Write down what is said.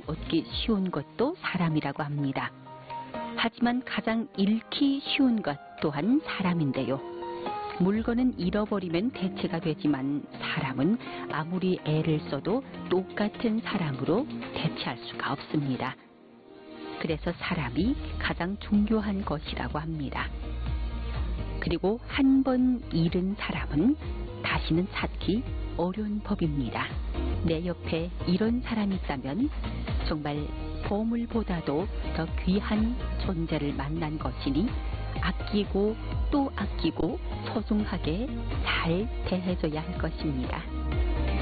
얻기 쉬운 것도 사람이라고 합니다. 하지만 가장 잃기 쉬운 것 또한 사람인데요. 물건은 잃어버리면 대체가 되지만 사람은 아무리 애를 써도 똑같은 사람으로 대체할 수가 없습니다. 그래서 사람이 가장 중요한 것이라고 합니다. 그리고 한 번 잃은 사람은 다시는 찾기 어려운 법입니다. 내 옆에 이런 사람이 있다면 정말 보물보다도 더 귀한 존재를 만난 것이니 아끼고 또 아끼고 소중하게 잘 대해줘야 할 것입니다.